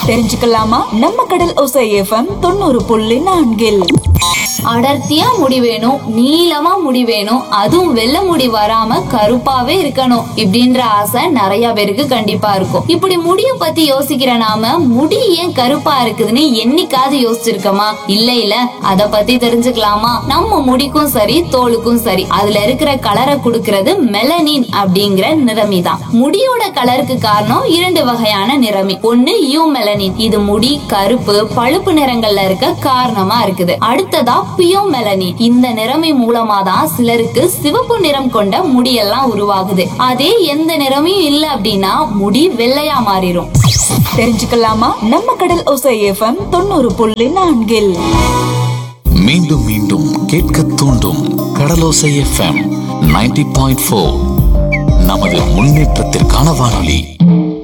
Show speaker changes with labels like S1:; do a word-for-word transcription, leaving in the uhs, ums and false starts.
S1: தெரிஞ்சுக்கலாமா? நம்ம கடல் ஓசை எஃப்எம் தொண்ணூறு புள்ளி நான்கில்.
S2: அடர்த்தியா முடி வேணும், நீளமா முடி வேணும், அதுவும் வெள்ளை முடி வராம கருப்பாவே இருக்கணும் இப்படின்ற ஆசை நிறைய பேருக்கு கண்டிப்பா இருக்கும். இப்படி முடிய பத்தி யோசிக்கிற நாம முடி ஏன் கருப்பா இருக்குதுன்னு என்னைக்காவது யோசிச்சிருக்கோமா? இல்ல இல்ல அத பத்தி தெரிஞ்சுக்கலாமா? நம்ம முடிக்கும் சரி தோலுக்கும் சரி அதுல இருக்கிற கலரை குடுக்கறது மெலனின் அப்படிங்கிற நிறமி தான். முடியோட கலருக்கு காரணம் இரண்டு வகையான நிறமி. ஒண்ணு யூ மெலனின், இது முடி கருப்பு பழுப்பு நிறங்கள்ல இருக்க காரணமா இருக்குது. அடுத்ததா பியோ மெலனின், இந்த நிறமி மூலமா தான் சிலருக்கு சிவப்பு நிறம் கொண்ட முடியெல்லாம் உருவாகுது. அதே எந்த நிறமையும் இல்ல அப்படின்னா முடி வெள்ளையா மாறிடும்.
S1: தெரிஞ்சுக்கலாமா? நம்ம கடல் ஓசை எஃப்எம் தொண்ணூறு புள்ளி நான்கில்.
S3: மீண்டும் மீண்டும் கேட்க தூண்டும் கடலோசை எஃப்எம் நைன்டி பாயிண்ட் ஃபோர். நமது முன்னேற்றத்திற்கான வானொலி.